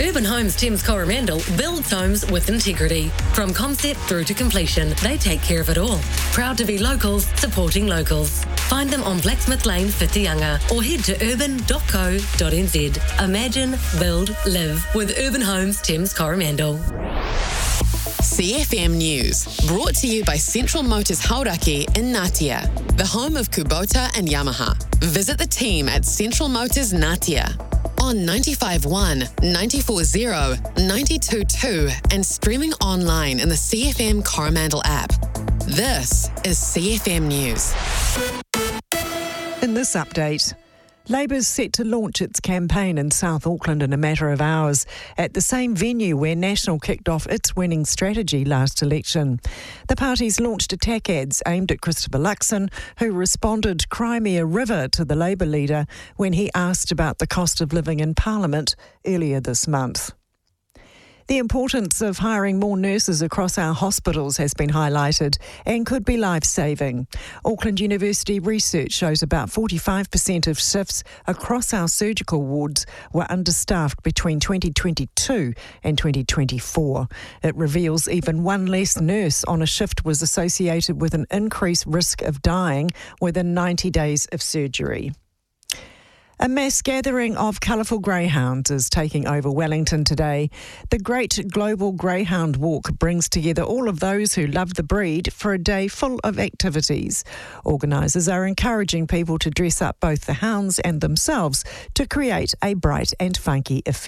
Urban Homes Thames Coromandel builds homes with integrity. From concept through to completion, they take care of it all. Proud to be locals, supporting locals. Find them on Blacksmith Lane, Whitianga, or head to urban.co.nz. Imagine, build, live with Urban Homes Thames Coromandel. CFM News, brought to you by Central Motors Hauraki in Ngatea, the home of Kubota and Yamaha. Visit the team at Central Motors Ngatea on 95.1, 94.0, 92.2 and streaming online in the CFM Coromandel app. This is CFM News. In this update, Labour's set to launch its campaign in South Auckland in a matter of hours at the same venue where National kicked off its winning strategy last election. The party's launched attack ads aimed at Christopher Luxon, who responded "Cry me a river" to the Labour leader when he asked about the cost of living in Parliament earlier this month. The importance of hiring more nurses across our hospitals has been highlighted and could be life-saving. Auckland University research shows about 45% of shifts across our surgical wards were understaffed between 2022 and 2024. It reveals even one less nurse on a shift was associated with an increased risk of dying within 90 days of surgery. A mass gathering of colourful greyhounds is taking over Wellington today. The Great Global Greyhound Walk brings together all of those who love the breed for a day full of activities. Organisers are encouraging people to dress up both the hounds and themselves to create a bright and funky affair.